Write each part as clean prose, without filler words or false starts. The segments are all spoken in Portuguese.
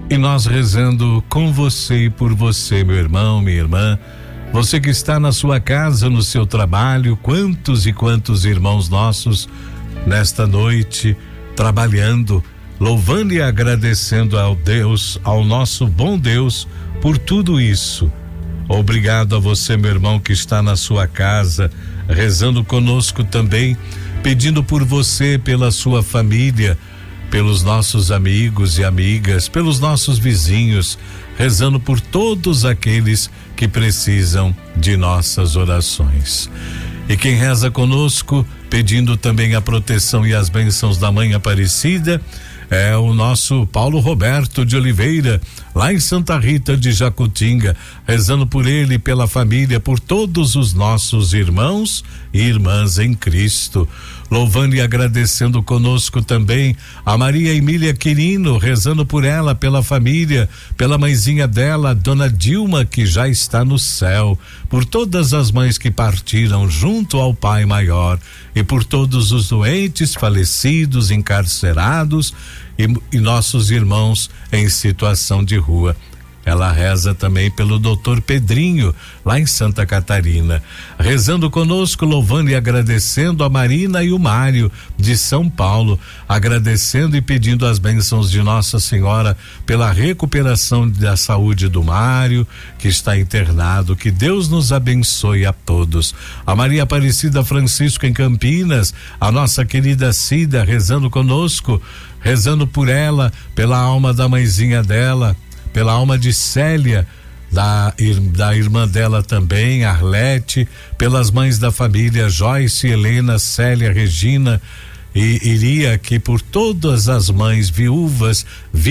E nós rezando com você e por você, meu irmão, minha irmã, você que está na sua casa, no seu trabalho, quantos e quantos irmãos nossos nesta noite trabalhando, louvando e agradecendo ao Deus, ao nosso bom Deus, por tudo isso. Obrigado a você, meu irmão, que está na sua casa, rezando conosco também, pedindo por você, pela sua família, pelos nossos amigos e amigas, pelos nossos vizinhos, rezando por todos aqueles que precisam de nossas orações. E quem reza conosco, pedindo também a proteção e as bênçãos da Mãe Aparecida, é o nosso Paulo Roberto de Oliveira, lá em Santa Rita de Jacutinga, rezando por ele, pela família, por todos os nossos irmãos e irmãs em Cristo. Louvando e agradecendo conosco também a Maria Emília Quirino, rezando por ela, pela família, pela mãezinha dela, Dona Dilma, que já está no céu, por todas as mães que partiram junto ao Pai Maior e por todos os doentes, falecidos, encarcerados e nossos irmãos em situação de rua. Ela reza também pelo doutor Pedrinho, lá em Santa Catarina, rezando conosco, louvando e agradecendo a Marina e o Mário de São Paulo, agradecendo e pedindo as bênçãos de Nossa Senhora pela recuperação da saúde do Mário, que está internado. Que Deus nos abençoe a todos. A Maria Aparecida Francisco em Campinas, a nossa querida Cida, rezando conosco, rezando por ela, pela alma da mãezinha dela, pela alma de Célia, da irmã dela também, Arlete, pelas mães da família Joyce, Helena, Célia, Regina e Iria, que por todas as mães vivas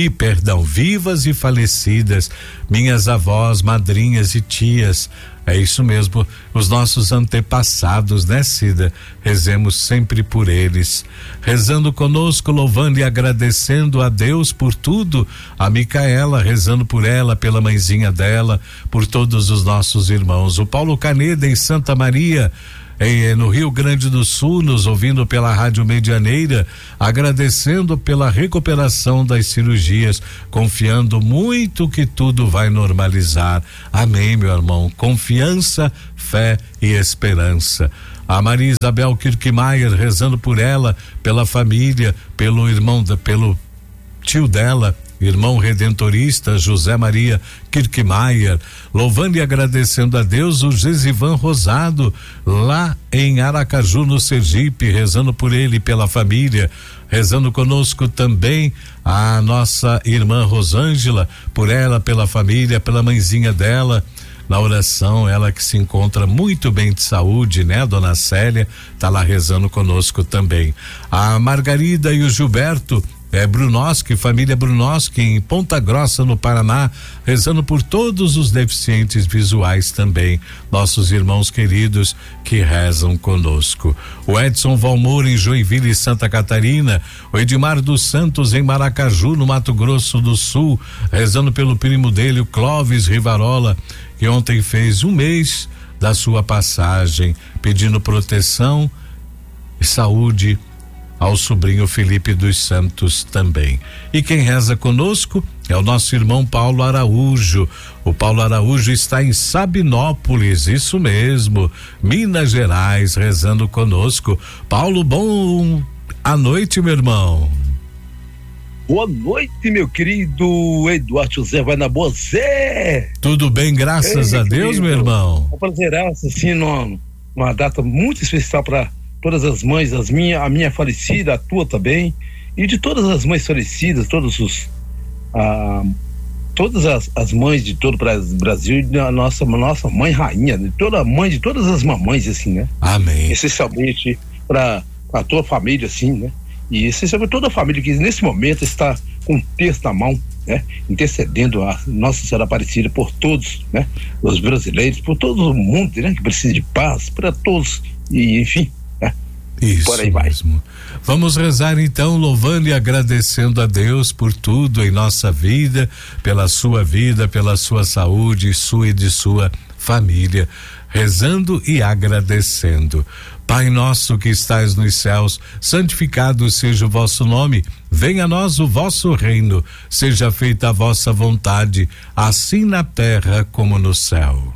e falecidas, minhas avós, madrinhas e tias, é isso mesmo, os nossos antepassados, né, Cida? Rezemos sempre por eles. Rezando conosco, louvando e agradecendo a Deus por tudo. A Micaela, rezando por ela, pela mãezinha dela, por todos os nossos irmãos. O Paulo Caneda em Santa Maria, no Rio Grande do Sul, nos ouvindo pela Rádio Medianeira, agradecendo pela recuperação das cirurgias, confiando muito que tudo vai normalizar. Amém, meu irmão. Confiança, fé e esperança. A Maria Isabel Kirkmaier, rezando por ela, pela família, pelo tio dela, irmão redentorista José Maria Kirkmaier, louvando e agradecendo a Deus. O Gesivan Rosado, lá em Aracaju, no Sergipe, rezando por ele e pela família. Rezando conosco também a nossa irmã Rosângela, por ela, pela família, pela mãezinha dela. Na oração, ela que se encontra muito bem de saúde, né? Dona Célia tá lá rezando conosco também. A Margarida e o Gilberto, Brunoski, família Brunoski em Ponta Grossa, no Paraná, rezando por todos os deficientes visuais também, nossos irmãos queridos que rezam conosco. O Edson Valmor em Joinville, Santa Catarina, o Edmar dos Santos em Maracaju, no Mato Grosso do Sul, rezando pelo primo dele, o Clóvis Rivarola, que ontem fez 1 mês da sua passagem, pedindo proteção e saúde ao sobrinho Felipe dos Santos também. E quem reza conosco é o nosso irmão Paulo Araújo. O Paulo Araújo está em Sabinópolis, isso mesmo, Minas Gerais, rezando conosco. Paulo, bom à noite, meu irmão. Boa noite, meu querido Eduardo José, vai na boa, Zé. Tudo bem, graças a Deus, querido, meu irmão. É um prazeraço, assim, numa data muito especial para todas as mães, a minha falecida, a tua também, e de todas as mães falecidas, todas as mães de todo o Brasil, a nossa mãe rainha, de toda mãe de todas as mamães, assim, né? Amém. Essencialmente para a tua família, assim, né? E essencialmente toda a família que nesse momento está com um texto na mão, né? Intercedendo a Nossa Senhora Aparecida por todos, né? Os brasileiros, por todo o mundo, né? Que precisa de paz, para todos, e enfim, né? Isso por aí vai. Mesmo. Vamos rezar então, louvando e agradecendo a Deus por tudo em nossa vida, pela sua saúde, sua e de sua família, rezando e agradecendo. Pai nosso que estais nos céus, santificado seja o vosso nome, venha a nós o vosso reino, seja feita a vossa vontade, assim na terra como no céu.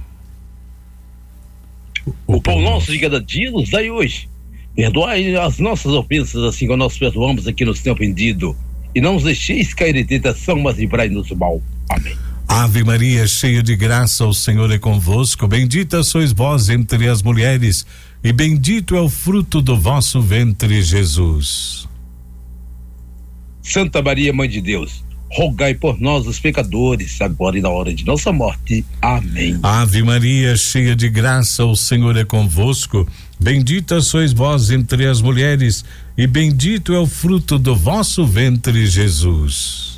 O pão nosso de cada dia nos dai hoje. Perdoai as nossas ofensas, assim como nós perdoamos a quem nos tem ofendido. E não nos deixeis cair em tentação, mas livrai-nos do mal. Amém. Ave Maria, cheia de graça, o Senhor é convosco. Bendita sois vós entre as mulheres, e bendito é o fruto do vosso ventre, Jesus. Santa Maria, Mãe de Deus, rogai por nós, os pecadores, agora e na hora de nossa morte. Amém. Ave Maria, cheia de graça, o Senhor é convosco. Bendita sois vós entre as mulheres, e bendito é o fruto do vosso ventre, Jesus.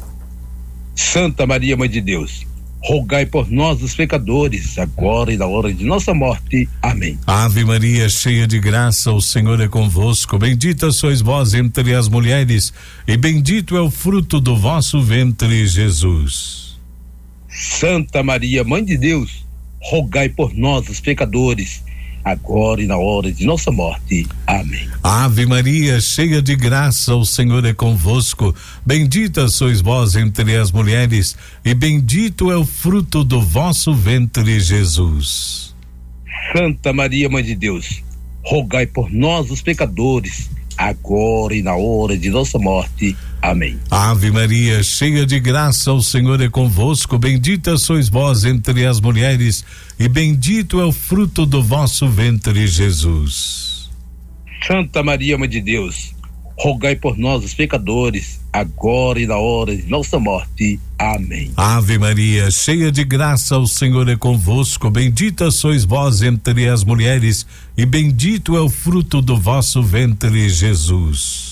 Santa Maria, Mãe de Deus, rogai por nós, os pecadores, agora e na hora de nossa morte. Amém. Ave Maria, cheia de graça, o Senhor é convosco. Bendita sois vós entre as mulheres, e bendito é o fruto do vosso ventre, Jesus. Santa Maria, Mãe de Deus, rogai por nós, os pecadores, agora e na hora de nossa morte. Amém. Ave Maria, cheia de graça, o Senhor é convosco. Bendita sois vós entre as mulheres, e bendito é o fruto do vosso ventre, Jesus. Santa Maria, Mãe de Deus, rogai por nós, os pecadores, agora e na hora de nossa morte. Amém. Ave Maria, cheia de graça, o Senhor é convosco. Bendita sois vós entre as mulheres, e bendito é o fruto do vosso ventre, Jesus. Santa Maria, Mãe de Deus, rogai por nós, os pecadores, agora e na hora de nossa morte. Amém. Ave Maria, cheia de graça, o Senhor é convosco. Bendita sois vós entre as mulheres, e bendito é o fruto do vosso ventre, Jesus.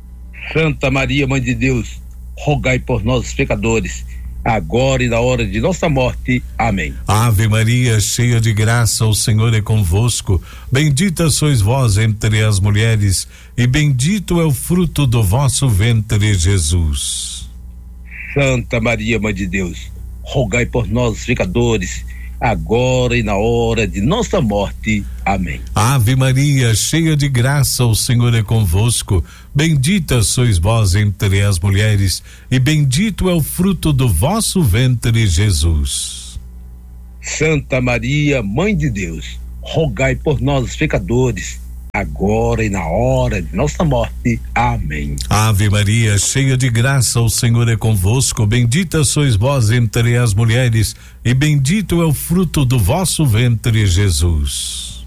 Santa Maria, Mãe de Deus, rogai por nós, os pecadores, agora e na hora de nossa morte. Amém. Ave Maria, cheia de graça, o Senhor é convosco. Bendita sois vós entre as mulheres, e bendito é o fruto do vosso ventre, Jesus. Santa Maria, Mãe de Deus, rogai por nós, os pecadores, agora e na hora de nossa morte. Amém. Ave Maria, cheia de graça, o Senhor é convosco. Bendita sois vós entre as mulheres, e bendito é o fruto do vosso ventre, Jesus. Santa Maria, Mãe de Deus, rogai por nós, os pecadores, agora e na hora de nossa morte. Amém. Ave Maria, cheia de graça, o Senhor é convosco. Bendita sois vós entre as mulheres, e bendito é o fruto do vosso ventre, Jesus.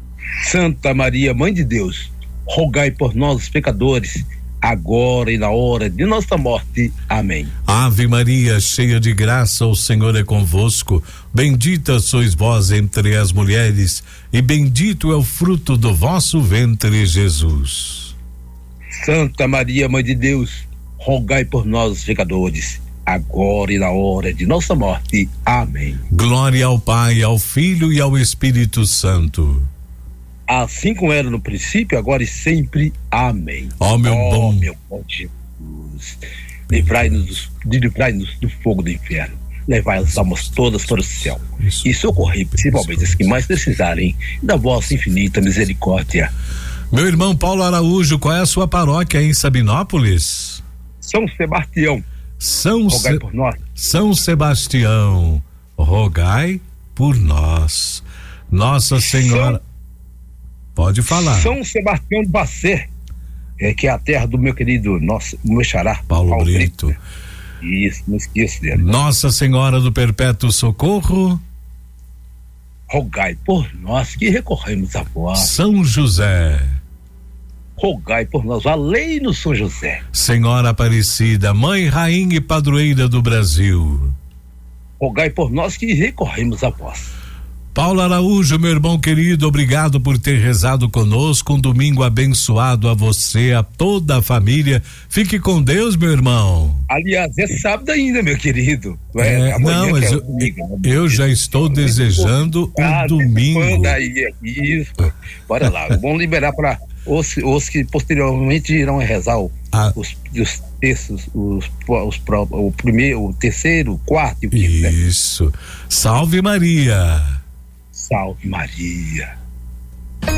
Santa Maria, Mãe de Deus, rogai por nós, os pecadores, agora e na hora de nossa morte. Amém. Ave Maria, cheia de graça, o Senhor é convosco. Bendita sois vós entre as mulheres, e bendito é o fruto do vosso ventre, Jesus. Santa Maria, Mãe de Deus, rogai por nós, os pecadores, agora e na hora de nossa morte. Amém. Glória ao Pai, ao Filho e ao Espírito Santo. Assim como era no princípio, agora e sempre. Amém. Ó meu bom Jesus, livrai-nos do fogo do inferno, levai as almas todas para o céu. Isso. E socorrei principalmente as que mais precisarem da vossa infinita misericórdia. Meu irmão Paulo Araújo, qual é a sua paróquia em Sabinópolis? São Sebastião. Rogai por nós. São Sebastião, rogai por nós. Nossa Senhora. Pode falar. São Sebastião do Bacê, que é a terra do meu querido, meu xará, Paulo Brito. Isso, não esqueço dele. Nossa Senhora do Perpétuo Socorro, rogai por nós que recorremos a vós. São José, rogai por nós, valei-nos São José. Senhora Aparecida, Mãe, Rainha e Padroeira do Brasil, rogai por nós que recorremos a vós. Paulo Araújo, meu irmão querido, obrigado por ter rezado conosco. Um domingo abençoado a você, a toda a família. Fique com Deus, meu irmão. Aliás, é sábado ainda, meu querido. Não, mas eu já estou desejando um domingo. Isso. Bora lá, vamos liberar para os que posteriormente irão rezar os textos, o primeiro, o terceiro, o quarto e o quinto. Isso. Né? Salve Maria. Salve Maria.